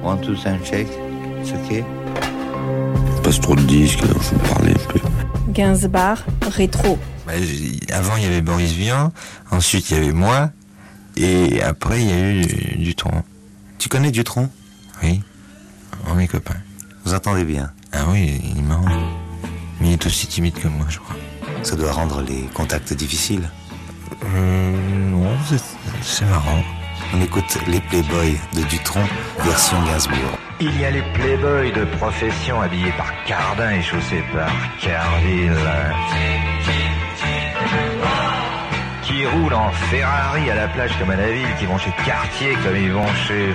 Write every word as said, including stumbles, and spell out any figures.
One, two, sound check. C'est ok. Passe trop de disques, alors je vais parler un peu. Gainsbourg, rétro. Bah, avant, il y avait Boris Vian, ensuite, il y avait moi, et après, il y a eu Dutronc. Tu connais Dutronc? Oui, un de mes copains. Vous entendez bien? Ah oui, il est marrant. Mais il est aussi timide que moi, je crois. Ça doit rendre les contacts difficiles. Euh, non, c'est, c'est marrant. On écoute les Playboys de Dutronc, version Gainsbourg. Il y a les Playboys de profession habillés par Cardin et chaussés par Carville, qui roulent en Ferrari à la plage comme à la ville, qui vont chez Cartier comme ils vont chez